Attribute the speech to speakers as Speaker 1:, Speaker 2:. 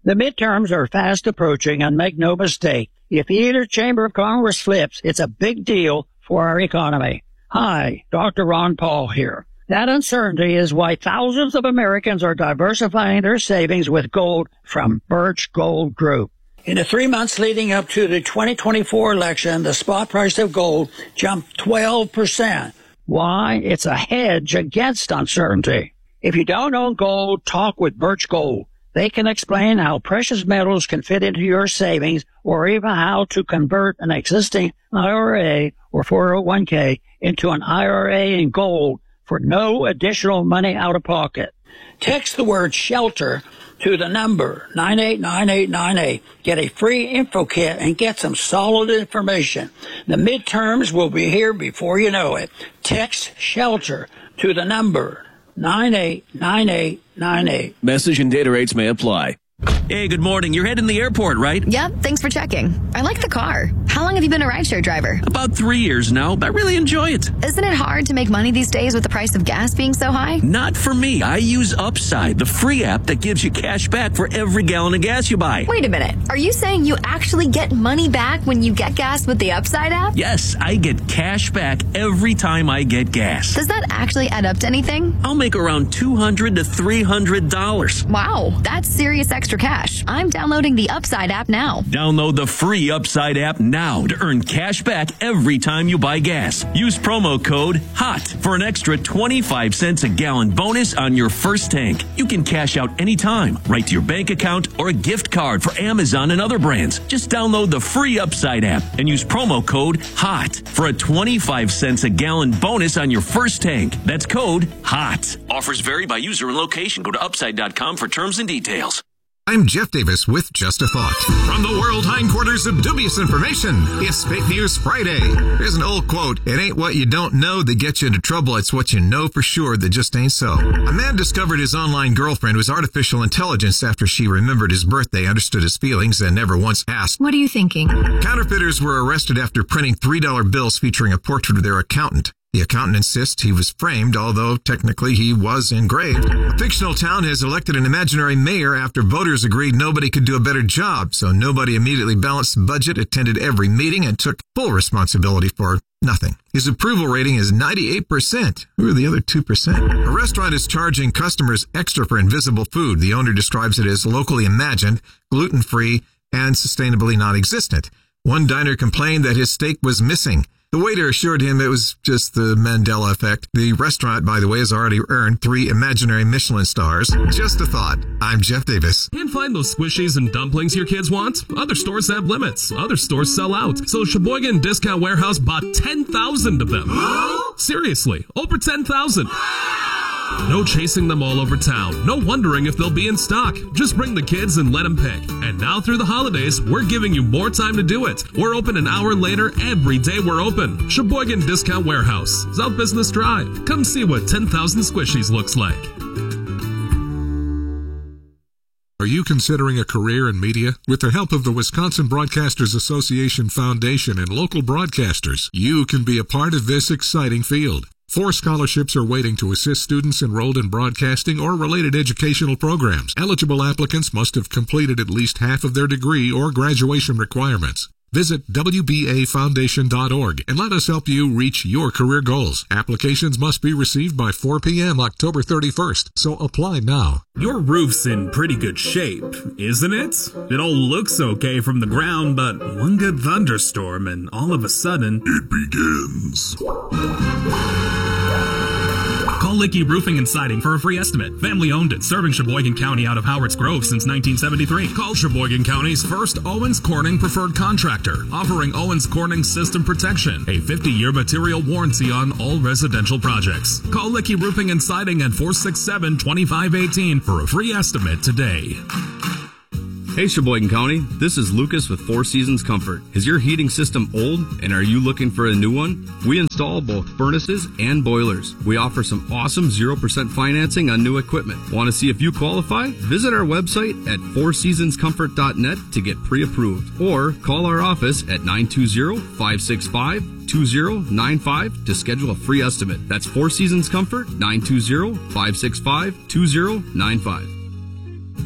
Speaker 1: The midterms are fast approaching, and make no mistake, if either chamber of Congress flips, it's a big deal for our economy. Hi, Dr. Ron Paul here. That uncertainty is why thousands of Americans are diversifying their savings with gold from Birch Gold Group. In the 3 months leading up to the 2024 election, the spot price of gold jumped 12%. Why? It's a hedge against uncertainty. If you don't own gold, talk with Birch Gold. They can explain how precious metals can fit into your savings, or even how to convert an existing IRA or 401k into an IRA in gold for no additional money out of pocket. Text the word SHELTER to the number 989898. Get a free info kit and get some solid information. The midterms will be here before you know it. Text SHELTER to the number 989898.
Speaker 2: Message and data rates may apply.
Speaker 3: Hey, good morning. You're heading to the airport, right?
Speaker 4: Yep, thanks for checking. I like the car. How long have you been a rideshare driver?
Speaker 3: About 3 years now. I really enjoy it.
Speaker 4: Isn't it hard to make money these days with the price of gas being so high?
Speaker 3: Not for me. I use Upside, the free app that gives you cash back for every gallon of gas you buy.
Speaker 4: Wait a minute. Are you saying you actually get money back when you get gas with the Upside app?
Speaker 3: Yes, I get cash back every time I get gas.
Speaker 4: Does that actually add up to anything?
Speaker 3: I'll make around $200 to $300.
Speaker 4: Wow, that's serious extra cash. I'm downloading the Upside app now.
Speaker 3: Download the free Upside app now to earn cash back every time you buy gas. Use promo code HOT for an extra 25 cents a gallon bonus on your first tank. You can cash out anytime, right to your bank account or a gift card for Amazon and other brands. Just download the free Upside app and use promo code HOT for a 25 cents a gallon bonus on your first tank. That's code HOT. Offers vary by user and location. Go to upside.com for terms and details.
Speaker 5: I'm Jeff Davis with Just a Thought. From the world hindquarters of dubious information, it's Fake News Friday. Here's an old quote. It ain't what you don't know that gets you into trouble. It's what you know for sure that just ain't so. A man discovered his online girlfriend was artificial intelligence after she remembered his birthday, understood his feelings, and never once asked, "What are you thinking?" Counterfeiters were arrested after printing $3 bills featuring a portrait of their accountant. The accountant insists he was framed, although technically he was engraved. A fictional town has elected an imaginary mayor after voters agreed nobody could do a better job, so nobody immediately balanced the budget, attended every meeting, and took full responsibility for nothing. His approval rating is 98%. Who are the other 2%? A restaurant is charging customers extra for invisible food. The owner describes it as locally imagined, gluten-free, and sustainably non-existent. One diner complained that his steak was missing. The waiter assured him it was just the Mandela effect. The restaurant, by the way, has already earned 3 imaginary Michelin stars. Just a thought. I'm Jeff Davis.
Speaker 6: Can't find those squishies and dumplings your kids want? Other stores have limits. Other stores sell out. So Sheboygan Discount Warehouse bought 10,000 of them. Seriously, over 10,000. No chasing them all over town. No wondering if they'll be in stock. Just bring the kids and let them pick. And now through the holidays, we're giving you more time to do it. We're open an hour later every day we're open. Sheboygan Discount Warehouse, South Business Drive. Come see what 10,000 squishies looks like.
Speaker 7: Are you considering a career in media? With the help of the Wisconsin Broadcasters Association Foundation and local broadcasters, you can be a part of this exciting field. 4 scholarships are waiting to assist students enrolled in broadcasting or related educational programs. Eligible applicants must have completed at least half of their degree or graduation requirements. Visit WBAFoundation.org and let us help you reach your career goals. Applications must be received by 4 p.m. October 31st, so apply now.
Speaker 8: Your roof's in pretty good shape, isn't it? It all looks okay from the ground, but one good thunderstorm and all of a sudden, it begins. Call Licky Roofing and Siding for a free estimate. Family owned and serving Sheboygan County out of Howards Grove since 1973. Call Sheboygan County's first Owens Corning preferred contractor, offering Owens Corning system protection, a 50-year material warranty on all residential projects. Call Licky Roofing and Siding at 467-2518 for a free estimate today.
Speaker 9: Hey Sheboygan County, this is Lucas with Four Seasons Comfort. Is your heating system old and are you looking for a new one? We install both furnaces and boilers. We offer some awesome 0% financing on new equipment. Want to see if you qualify? Visit our website at fourseasonscomfort.net to get pre-approved or call our office at 920-565-2095 to schedule a free estimate. That's Four Seasons Comfort, 920-565-2095.